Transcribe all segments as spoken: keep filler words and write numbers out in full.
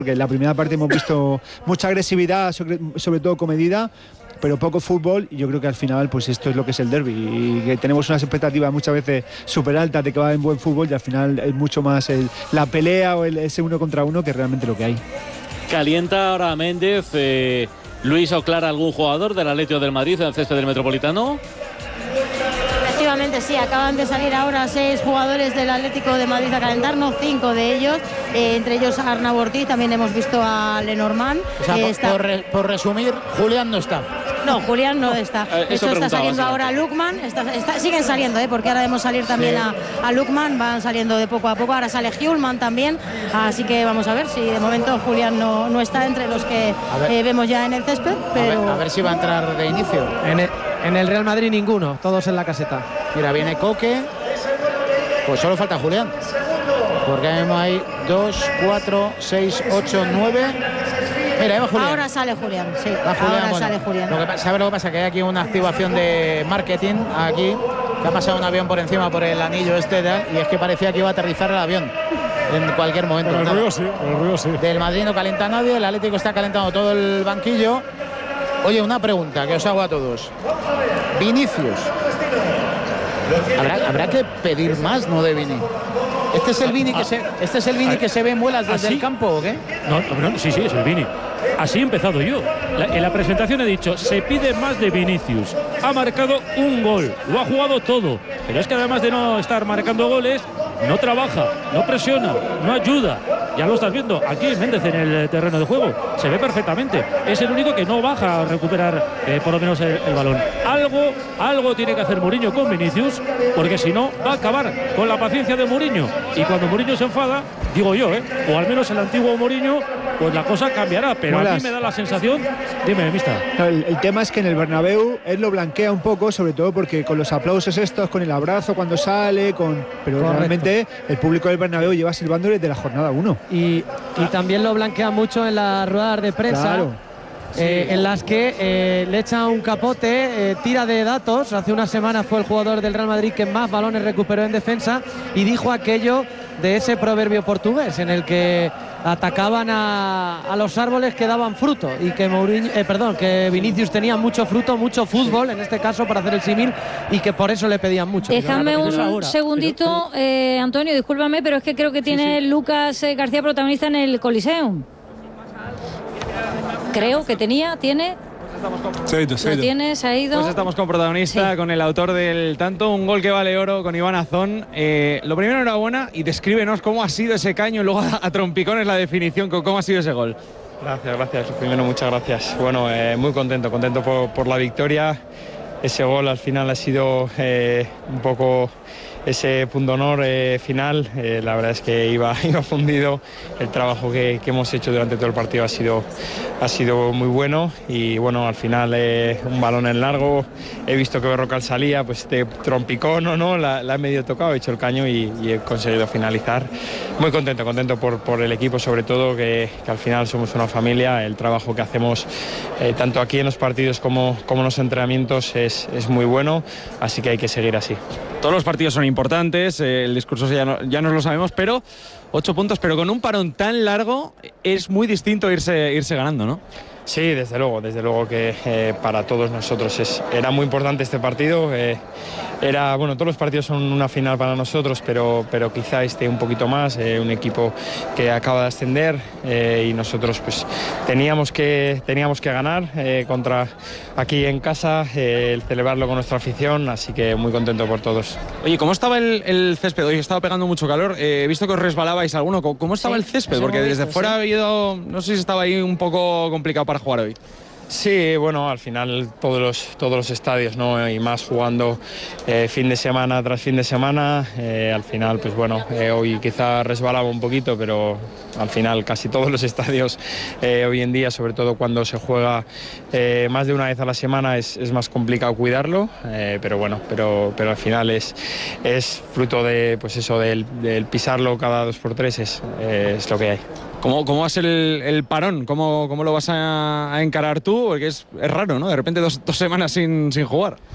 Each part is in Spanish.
Porque en la primera parte hemos visto mucha agresividad, sobre, sobre todo comedida, pero poco fútbol, y yo creo que al final pues esto es lo que es el derbi, y que tenemos unas expectativas muchas veces súper altas de que va a haber buen fútbol, y al final es mucho más el, la pelea o el, ese uno contra uno que realmente lo que hay. Calienta ahora Méndez, eh, Luis o Clara, algún jugador del Atlético del Madrid en el césped del Metropolitano. Efectivamente, sí, acaban de salir ahora seis jugadores del Atlético de Madrid a calentarnos, cinco de ellos, eh, entre ellos Arnau Ortiz, también hemos visto a Lenormand. O sea, eh, por, está... por, re, por resumir, Julián no está. No, Julián no está. Eh, Esto está saliendo ahora Lukman, está, está, siguen saliendo, ¿eh? Porque ahora debemos salir también sí. a, a Lukman, van saliendo de poco a poco, ahora sale Hjulman también, así que vamos a ver si de momento Julián no, no está entre los que eh, vemos ya en el césped. Pero... A ver, a ver si va a entrar de inicio. En el, en el Real Madrid ninguno, todos en la caseta. Mira, viene Coque, pues solo falta Julián, porque hay dos, cuatro, seis, ocho, nueve... Mira, va Julián. Ahora sale Julián, sí. Va Julián, ahora bueno, sale Julián. Lo que, ¿sabe lo que pasa? Que hay aquí una activación de marketing aquí, que ha pasado un avión por encima por el anillo este, y es que parecía que iba a aterrizar el avión en cualquier momento. El ruido sí, el ruido sí. Del Madrid no calienta nadie, el Atlético está calentando todo el banquillo. Oye, una pregunta que os hago a todos. Vinicius. ¿Habrá, habrá que pedir más, no, de Vini? ¿Este es el Vini que se, este es el Vini que se ve en muelas desde ¿Así? el campo o qué? No, no, sí, sí, es el Vini. Así he empezado yo. La, en la presentación he dicho, se pide más de Vinicius. Ha marcado un gol, lo ha jugado todo. Pero es que además de no estar marcando goles, no trabaja, no presiona, no ayuda. Ya lo estás viendo aquí Méndez en el terreno de juego. Se ve perfectamente. Es el único que no baja a recuperar eh, por lo menos el, el balón. Algo, algo tiene que hacer Mourinho con Vinicius, porque si no va a acabar con la paciencia de Mourinho. Y cuando Mourinho se enfada, digo yo, ¿eh? o al menos el antiguo Mourinho, pues la cosa cambiará. Pero Molas. A mí me da la sensación... Dime, mista. No, el, el tema es que en el Bernabéu él lo blanquea un poco, sobre todo porque con los aplausos estos, con el abrazo cuando sale, con pero Correcto. Realmente el público del Bernabéu lleva silbándole desde la jornada uno. Y, y también lo blanquea mucho en las ruedas de prensa. Claro. Eh, sí. En las que eh, le echa un capote, eh, tira de datos. Hace una semana fue el jugador del Real Madrid que más balones recuperó en defensa y dijo aquello de ese proverbio portugués en el que atacaban a, a los árboles que daban fruto y que Mourinho, eh, perdón, que Vinicius tenía mucho fruto, mucho fútbol en este caso para hacer el símil y que por eso le pedían mucho. Déjame un ahora. segundito, pero, pero... Eh, Antonio, discúlpame, pero es que creo que tiene sí, sí. Lucas eh, García protagonista en el Coliseum. Creo que tenía, tiene. Se ha ido, se ha ido. ¿Lo tienes? ¿Se ha ido? Pues estamos con protagonista, sí. con el autor del tanto, un gol que vale oro, con Iván Azón. Eh, lo primero, enhorabuena y descríbenos cómo ha sido ese caño y luego a, a trompicones la definición, cómo ha sido ese gol. Gracias, gracias. Primero, muchas gracias. Bueno, eh, muy contento, contento por, por la victoria. Ese gol al final ha sido eh, un poco ese punto honor eh, final. Eh, la verdad es que iba, iba fundido. El trabajo que, que hemos hecho durante todo el partido ha sido, ha sido muy bueno y bueno, al final eh, un balón en largo. He visto que Berrocal salía, pues este trompicón o no, la, la he medio tocado, he hecho el caño y, y he conseguido finalizar. Muy contento, contento por, por el equipo, sobre todo que, que al final somos una familia. El trabajo que hacemos eh, tanto aquí en los partidos como, como en los entrenamientos es, es muy bueno, así que hay que seguir así. Todos los partidos son importantes, eh, el discurso ya, no, ya nos lo sabemos, pero ocho puntos, pero con un parón tan largo es muy distinto irse, irse ganando, ¿no? Sí, desde luego, desde luego que eh, para todos nosotros es, era muy importante este partido. Eh, era, bueno, todos los partidos son una final para nosotros, pero, pero quizá este un poquito más, eh, un equipo que acaba de ascender eh, y nosotros pues teníamos que, teníamos que ganar eh, contra aquí en casa, eh, el celebrarlo con nuestra afición, así que muy contento por todos. Oye, ¿cómo estaba el, el césped? Hoy estaba pegando mucho calor, eh, he visto que os resbalabais alguno, ¿cómo estaba sí, el césped? Porque desde visto, fuera sí. ha habido, no sé si estaba ahí un poco complicado para jugar hoy. Sí, bueno, al final todos los, todos los estadios, ¿no? Y más jugando eh, fin de semana tras fin de semana, eh, al final, pues bueno, eh, hoy quizá resbalaba un poquito, pero al final casi todos los estadios eh, hoy en día, sobre todo cuando se juega eh, más de una vez a la semana, es, es más complicado cuidarlo, eh, pero bueno, pero, pero al final es, es fruto de, pues eso, del, del pisarlo cada dos por tres, es, eh, es lo que hay. ¿Cómo, cómo va a ser el, el parón? ¿Cómo, ¿Cómo lo vas a, a encarar tú? Porque es, es raro, ¿no? De repente dos, dos semanas sin, sin jugar.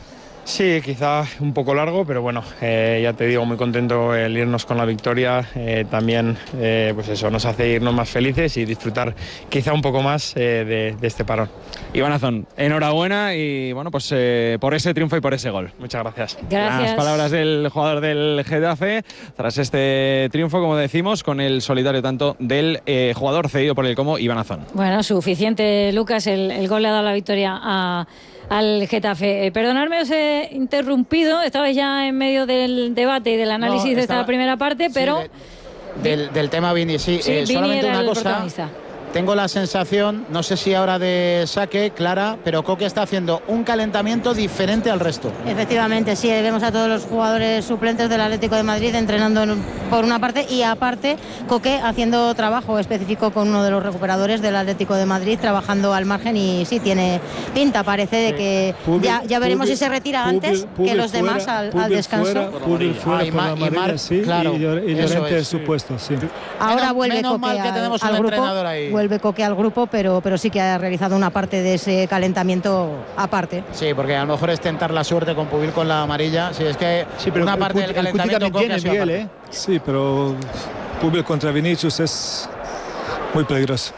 Sí, quizá un poco largo, pero bueno, eh, ya te digo, muy contento el irnos con la victoria. Eh, también, eh, pues eso, nos hace irnos más felices y disfrutar quizá un poco más eh, de, de este parón. Iván Azón, enhorabuena y bueno, pues eh, por ese triunfo y por ese gol. Muchas gracias. Gracias. Las palabras del jugador del Getafe tras este triunfo, como decimos, con el solitario tanto del eh, jugador cedido por el Como, Iván Azón. Bueno, suficiente, Lucas. El, el gol le ha dado la victoria a, al Getafe. Eh, perdonadme, os he interrumpido. Estabais ya en medio del debate y del análisis No, de estaba, esta primera parte, pero... Sí, de, del, del tema Vini, sí. Sí, eh, Vini solamente era una el cosa. protagonista. Tengo la sensación, no sé si ahora de saque, Clara, pero Coque está haciendo un calentamiento diferente al resto. Efectivamente, sí, vemos a todos los jugadores suplentes del Atlético de Madrid entrenando en, por una parte y aparte Coque haciendo trabajo específico con uno de los recuperadores del Atlético de Madrid, trabajando al margen y sí, tiene pinta, parece de que Públic, ya, ya veremos Públic, si se retira Públic, antes Públic que los fuera, demás al, al Públic descanso. Fuera, Públic fuera Ah, y por Ma- la y amarilla, Marc, sí, claro, y, Llor- y eso Llorente es. supuesto, sí. Ahora Menos- vuelve menos Coque mal que al, tenemos al un grupo, entrenador ahí. vuelve Coque al grupo, pero, pero sí que ha realizado una parte de ese calentamiento aparte. Sí, porque a lo mejor es tentar la suerte con Pubil con la amarilla. Sí, es que Sí, pero una el parte Cuti- del el Cuti calentamiento también Coque tiene, ha sido Miguel, aparte. ¿eh? Sí, pero Públic contra Vinicius es muy peligroso.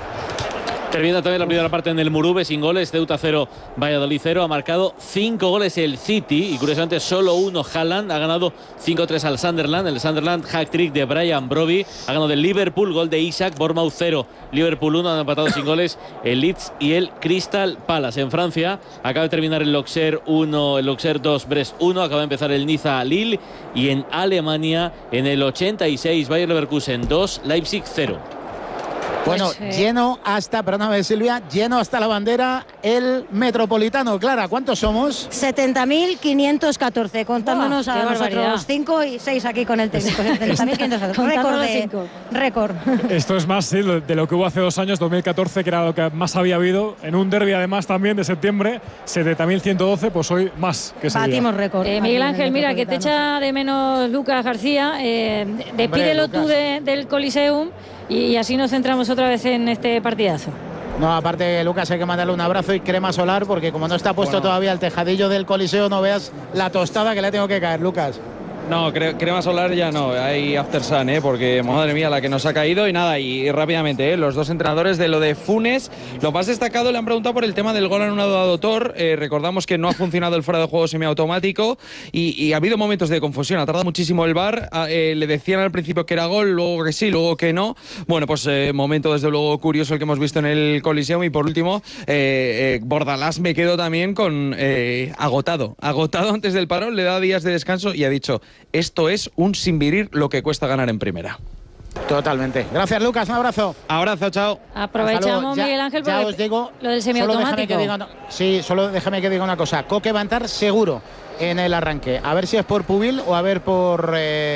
Termina también la primera parte en el Murube sin goles. Ceuta cero, Valladolid cero. Ha marcado cinco goles el City y curiosamente solo uno Haaland. Ha ganado cinco tres al Sunderland. El Sunderland hat-trick de Brian Brobby. Ha ganado el Liverpool, gol de Isaac. Bournemouth cero, Liverpool uno. Han empatado sin goles el Leeds y el Crystal Palace. En Francia acaba de terminar el Auxerre uno, el Auxerre dos, Brest uno. Acaba de empezar el Niza Lille. Y en Alemania en el ochenta y seis Bayer Leverkusen dos, Leipzig cero. Bueno, Pues, eh, lleno hasta, perdóname Silvia, lleno hasta la bandera el Metropolitano. Clara, ¿cuántos somos? setenta mil quinientos catorce, contándonos Buah, a qué nosotros barbaridad. cinco y seis aquí con el técnico. setenta mil quinientos catorce. Contando Récord los de- cinco. récord. Esto es más sí, de lo que hubo hace dos años, dos mil catorce, que era lo que más había habido. En un derbi además también de septiembre, setenta mil ciento doce, pues hoy más que ese día. Batimos récord. Eh, aquí Miguel en el Ángel, mira, que te Metropolitano. echa de menos Lucas García. Eh, despídelo Lucas. tú de- del Coliseum y así nos centramos otra vez en este partidazo. No, aparte, Lucas, hay que mandarle un abrazo y crema solar, porque como no está puesto Bueno. todavía el tejadillo del Coliseo, no veas la tostada que le tengo que caer, Lucas. No, cre- crema solar ya no, hay after sun, ¿eh? Porque madre mía la que nos ha caído. Y nada, y rápidamente, ¿eh? Los dos entrenadores de lo de Funes, lo más destacado le han preguntado por el tema del gol anulado a Dotor. Eh, recordamos que no ha funcionado el fuera de juego semiautomático y, y ha habido momentos de confusión, ha tardado muchísimo el V A R. Ah, eh, le decían al principio que era gol, luego que sí, luego que no. Bueno, pues eh, momento desde luego curioso el que hemos visto en el Coliseum. Y por último, eh, eh, Bordalás me quedo también con eh, agotado, agotado antes del parón, le da días de descanso y ha dicho: esto es un sinvirir lo que cuesta ganar en primera. Totalmente. Gracias, Lucas, un abrazo. Abrazo, chao. Aprovechamos, Hasta luego. Ya- Miguel Ángel, ya porque os digo, lo del solo déjame semiautomático. que diga una- sí, solo déjame que diga una cosa. Coque va a entrar seguro en el arranque. A ver si es por Pubil o a ver por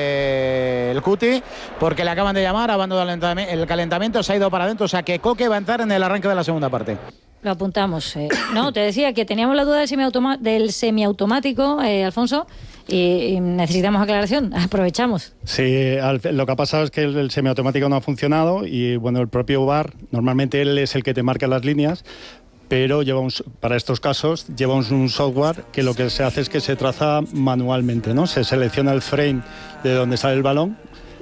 eh, el Cuti, porque le acaban de llamar, ha abandonado el calentami- el calentamiento, se ha ido para adentro. O sea que Coque va a entrar en el arranque de la segunda parte. Lo apuntamos. eh. No, te decía que teníamos la duda del, semiautoma- del semiautomático, eh, Alfonso, y, y necesitamos aclaración. Aprovechamos. Sí, al- lo que ha pasado es que el, el semiautomático no ha funcionado y bueno, el propio V A R, normalmente él es el que te marca las líneas, pero lleva un, para estos casos lleva un, un software que lo que se hace es que se traza manualmente, ¿no? Se selecciona el frame de donde sale el balón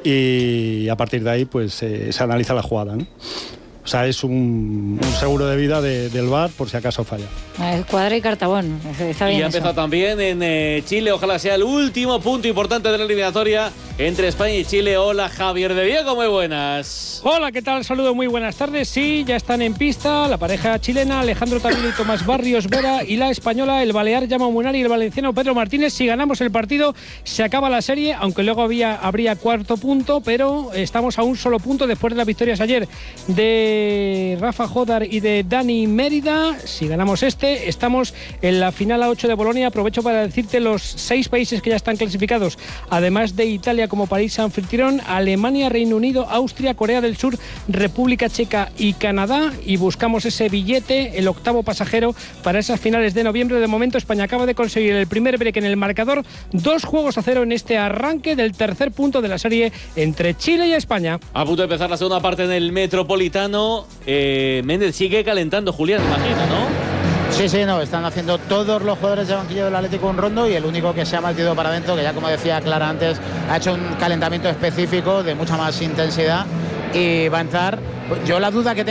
y a partir de ahí pues eh, se analiza la jugada, ¿no? O sea, es un, un seguro de vida de- del V A R por si acaso falla. Eh, Cuadra y Cartabón. Está bien Y ha eso. empezado también en eh, Chile. Ojalá sea el último punto importante de la eliminatoria entre España y Chile. Hola, Javier de Diego, muy buenas. Hola, ¿qué tal? Saludos, muy buenas tardes. Sí, ya están en pista la pareja chilena, Alejandro Tavilo y Tomás Barrios Vera, y la española, el balear Jaume Munari y el valenciano Pedro Martínez. Si ganamos el partido, se acaba la serie, aunque luego había, habría cuarto punto, pero estamos a un solo punto después de las victorias ayer de Rafa Jodar y de Dani Mérida. Si ganamos este, estamos en la final a ocho de Bolonia. Aprovecho para decirte los seis países que ya están clasificados, además de Italia como país anfitrión: Alemania, Reino Unido, Austria, Corea del Sur, República Checa y Canadá. Y buscamos ese billete, el octavo pasajero, para esas finales de noviembre. De momento, España acaba de conseguir el primer break en el marcador, dos juegos a cero en este arranque del tercer punto de la serie entre Chile y España. A punto de empezar la segunda parte en el Metropolitano. Eh, Méndez sigue calentando, Julián, imagino, ¿no? Sí, Sí, sí, no, están haciendo todos los jugadores de banquillo del Atlético un rondo y el único que se ha metido para adentro, que ya como decía Clara antes, ha hecho un calentamiento específico de mucha más intensidad y va a entrar. Yo la duda que tengo